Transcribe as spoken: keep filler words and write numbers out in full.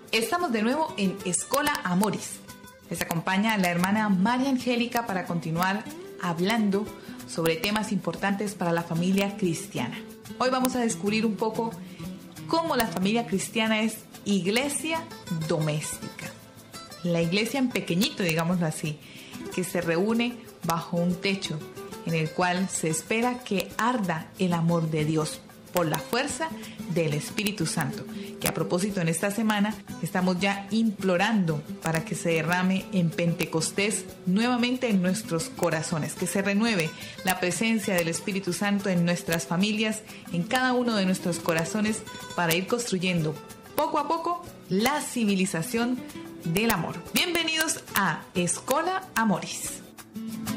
Estamos de nuevo en Escola Amoris. Les acompaña la hermana María Angélica para continuar hablando sobre temas importantes para la familia cristiana. Hoy vamos a descubrir un poco cómo la familia cristiana es iglesia doméstica. La iglesia en pequeñito, digámoslo así, que se reúne bajo un techo en el cual se espera que arda el amor de Dios por la fuerza del Espíritu Santo, que a propósito en esta semana estamos ya implorando para que se derrame en Pentecostés nuevamente en nuestros corazones, que se renueve la presencia del Espíritu Santo en nuestras familias, en cada uno de nuestros corazones, para ir construyendo poco a poco la civilización del amor. Bienvenidos a Escola Amoris.